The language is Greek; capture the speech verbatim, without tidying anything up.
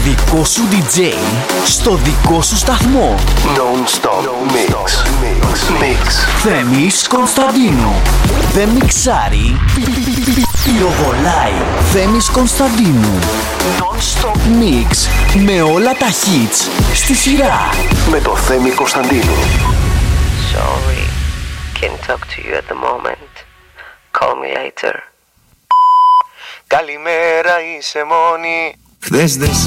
δικό σου ντι τζέι, στο δικό σου σταθμό. Non-stop mix. Mix. Θέμης Κωνσταντίνου. Δεν μιξάρει, πυροβολάει. Θέμης Κωνσταντίνου. Non-stop mix. Με όλα τα hits στη σειρά. Με το Θέμη Κωνσταντίνου. Sorry, can't talk to you at the moment. Call me later. Καλημέρα, είσαι μόνη. Χθες δεν